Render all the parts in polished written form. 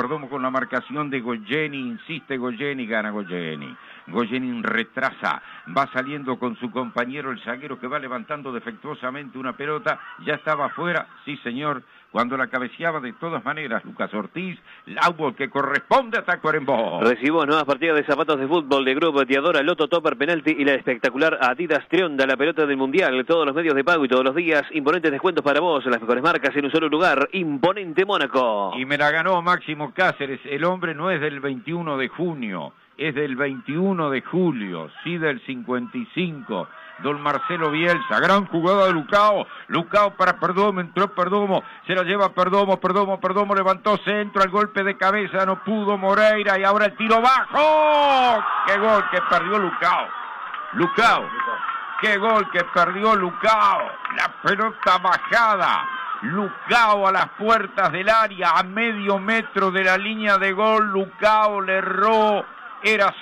Perdomo con la marcación de Goyeni, insiste Goyeni, gana Goyeni. Goyeni retrasa, va saliendo con su compañero el zaguero que va levantando defectuosamente una pelota, ya estaba afuera, sí señor, cuando la cabeceaba de todas maneras Lucas Ortiz, Laubo que corresponde a Tacuarembó. Recibió nuevas partidas de zapatos de fútbol de Grupo Bateadora, Loto Topper Penalti y la espectacular Adidas Trionda, la pelota del Mundial, todos los medios de pago y todos los días, imponentes descuentos para vos, las mejores marcas en un solo lugar, Imponente Mónaco. Y me la ganó Máximo Cáceres, el hombre no es del 21 de junio, es del 21 de julio, sí del 55, don Marcelo Bielsa, gran jugada de Lucao, Lucao para Perdomo, entró Perdomo, se la lleva Perdomo, levantó centro, al golpe de cabeza no pudo Moreira y ahora el tiro bajo, qué gol que perdió Lucao, qué gol que perdió Lucao, la pelota bajada, Lucao a las puertas del área, a medio metro de la línea de gol, Lucao le erró, era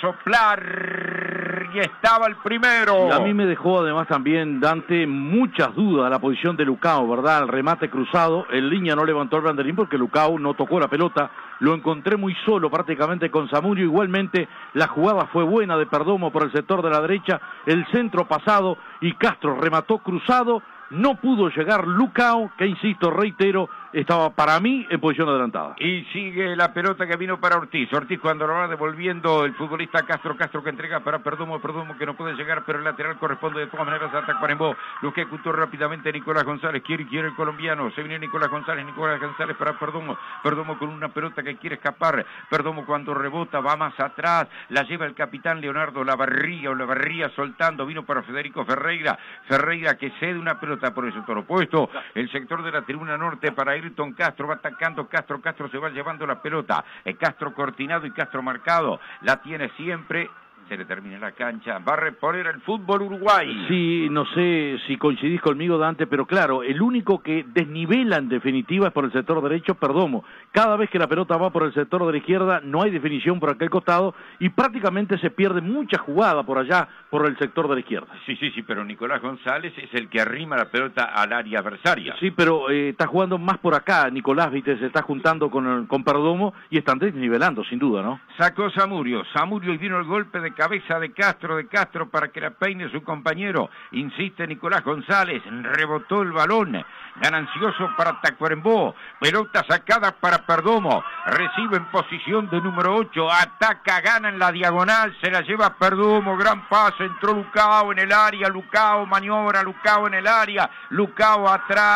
soplar y estaba el primero. Y a mí me dejó además también, Dante, muchas dudas la posición de Lucao, ¿verdad? El remate cruzado, en línea no levantó el banderín porque Lucao no tocó la pelota, lo encontré muy solo prácticamente con Zamudio, igualmente la jugada fue buena de Perdomo por el sector de la derecha, el centro pasado y Castro remató cruzado, no pudo llegar Lucao, que insisto, reitero, estaba para mí en posición adelantada. Y sigue la pelota que vino para Ortiz. Ortiz cuando lo va devolviendo el futbolista Castro que entrega para Perdomo que no puede llegar, pero el lateral corresponde de todas maneras a Tacuarembó. Lo que ejecutó rápidamente Nicolás González, quiere el colombiano, se viene Nicolás González para Perdomo con una pelota que quiere escapar, Perdomo cuando rebota va más atrás, la lleva el capitán Leonardo Lavarría soltando, vino para Federico Ferreira que cede una pelota por el sector opuesto, el sector de la tribuna norte para Ayrton Castro, va atacando Castro se va llevando la pelota, Castro cortinado y Castro marcado, la tiene siempre, se le termina la cancha, va a reponer el fútbol Uruguay. Sí, no sé si coincidís conmigo, Dante, pero claro, el único que desnivela en definitiva es por el sector derecho, Perdomo. Cada vez que la pelota va por el sector de la izquierda, no hay definición por aquel costado y prácticamente se pierde mucha jugada por allá, por el sector de la izquierda. Sí, pero Nicolás González es el que arrima la pelota al área adversaria. Sí, pero está jugando más por acá, Nicolás, viste, se está juntando con Perdomo y están desnivelando, sin duda, ¿no? Sacó Zamudio y vino el golpe de cabeza de Castro para que la peine su compañero, insiste Nicolás González, rebotó el balón, ganancioso para Tacuarembó, pelota sacada para Perdomo, recibe en posición de número 8, ataca, gana en la diagonal, se la lleva Perdomo, gran pase, entró Lucao en el área, Lucao maniobra, Lucao en el área, Lucao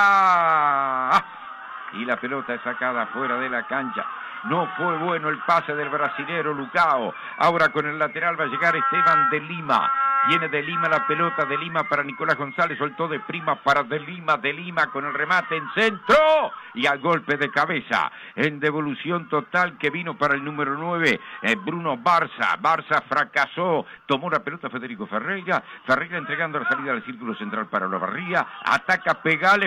atrás, y la pelota es sacada fuera de la cancha. No fue bueno el pase del brasilero Lucao. Ahora con el lateral va a llegar Esteban de Lima. Viene de Lima la pelota, de Lima para Nicolás González, soltó de prima para de Lima con el remate en centro y al golpe de cabeza. En devolución total que vino para el número 9, Bruno Barça. Barça fracasó, tomó la pelota Federico Ferreira entregando la salida al círculo central para Lavarría. Ataca, pegale.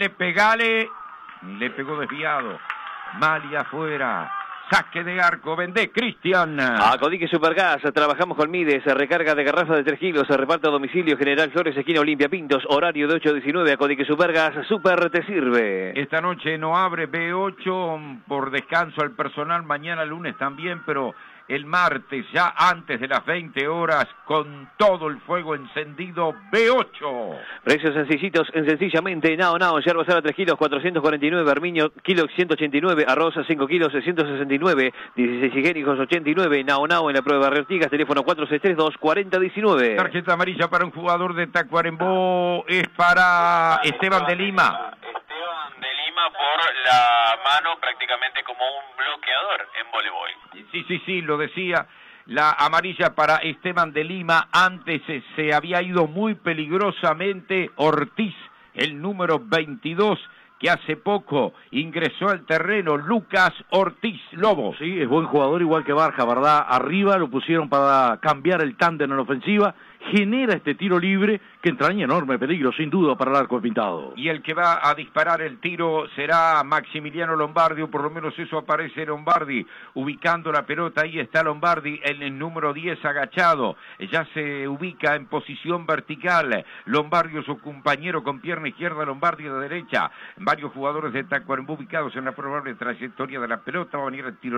Le pegó desviado. Mali afuera, saque de arco, vende Cristian. Acodique Supergas, trabajamos con Mides, recarga de garrafa de 3 kilos, se reparte a domicilio, General Flores, esquina Olimpia Pintos, horario de 8 a 19, Acodique Supergas, super te sirve. Esta noche no abre B8 por descanso al personal, mañana lunes también, pero el martes, ya antes de las 20 horas, con todo el fuego encendido, B8. Precios sencillitos, sencillamente, Nao, yerba sala 3 kilos, 449, armiño, kilo 189, arroz 5 kilos, 169, 16 higiénicos, 89, Nao en la prueba de Artigas, teléfono 4632-4019. Tarjeta amarilla para un jugador de Tacuarembó, es para Esteban de Lima. Por la mano prácticamente como un bloqueador en voleibol. Sí, lo decía. La amarilla para Esteban de Lima, antes se había ido muy peligrosamente Ortiz, el número 22, que hace poco ingresó al terreno, Lucas Ortiz Lobo. Sí, es buen jugador igual que Barja, ¿verdad? Arriba lo pusieron para cambiar el tándem en la ofensiva, genera este tiro libre que entraña enorme peligro, sin duda, para el arco pintado. Y el que va a disparar el tiro será Maximiliano Lombardi, o por lo menos eso aparece Lombardi, ubicando la pelota, ahí está Lombardi, en el número 10 agachado, ya se ubica en posición vertical, Lombardi su compañero con pierna izquierda, Lombardi de derecha, varios jugadores de Tacuarembó ubicados en la probable trayectoria de la pelota, va a venir el tiro